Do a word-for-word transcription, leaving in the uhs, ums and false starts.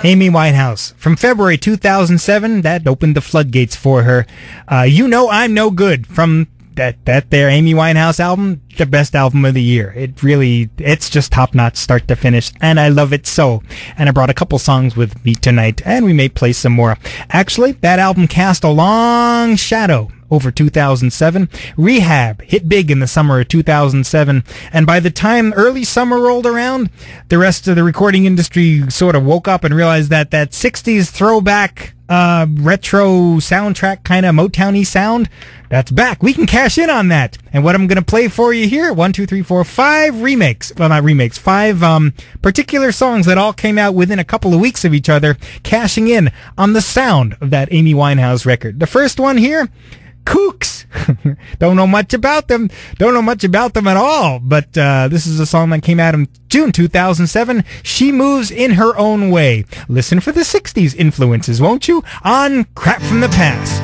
Amy Winehouse. From February two thousand seven, that opened the floodgates for her. Uh, You Know I'm No Good from that that there Amy Winehouse album, the best album of the year. It really, it's just top-notch start to finish, and I love it so. And I brought a couple songs with me tonight, and we may play some more. Actually, that album cast a long shadow over two thousand seven. Rehab hit big in the summer of two thousand seven, and by the time early summer rolled around, the rest of the recording industry sort of woke up and realized that that sixties throwback uh, retro soundtrack kind of Motown-y sound, that's back. We can cash in on that. And what I'm going to play for you here, one, two, three, four, five remakes. Well, not remakes, five um, particular songs that all came out within a couple of weeks of each other, cashing in on the sound of that Amy Winehouse record. The first one here, Kooks. Don't know much about them. Don't know much about them at all. But uh, this is a song that came out in June two thousand seven. She Moves in Her Own Way. Listen for the sixties influences, won't you? On Crap from the Past.